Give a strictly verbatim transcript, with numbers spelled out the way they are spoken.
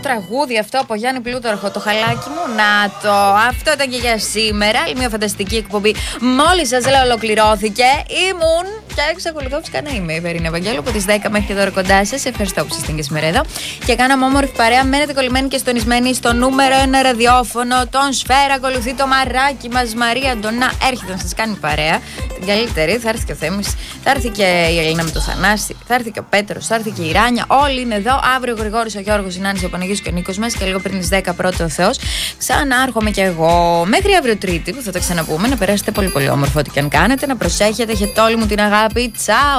τραγούδι αυτό από Γιάννη Πλούταρχο, το χαλάκι μου. Να το, αυτό ήταν και για σήμερα. Άλλη μια φανταστική εκπομπή. Μόλις σας λέω ολοκληρώθηκε. Ήμουν και εξακολουθώ φυσικά να είμαι η Βερίνα Ευαγγέλου από τις δέκα μέχρι και τώρα κοντά σας. Ευχαριστώ που ήσασταν και σήμερα εδώ. Και κάναμε όμορφη παρέα. Μένετε κολλημένοι και στονισμένοι στο νούμερο ένα ραδιόφωνο. Τον Σφαίρα, ακολουθεί το μαράκι μας. Μαρία Αντωνά έρχεται να σας κάνει παρέα. Την καλύτερη. Θα έρθει και ο Θέμης, θα έρθει και η Ελίνα με το Θανάση, θα έρθει και ο Πέτρος, θα έρθει και η Ράνια. Όλοι είναι εδώ. Αύριο ο Γρηγόρης, ο Γιώργος, η Νάνης, ο Παναγιώτης και ο Νίκος μας. Και λίγο πριν τις δέκα πρώτο ο Θεός. Ξανάρχομαι κι εγώ. Μέχρι αύριο Τρίτη που θα τα ξαναπούμε. Να περάσετε πολύ πολύ όμορφο ό,τι και αν κάνετε. Να προσέχετε. Έχετε όλη μου την αγάπη. Τσάου.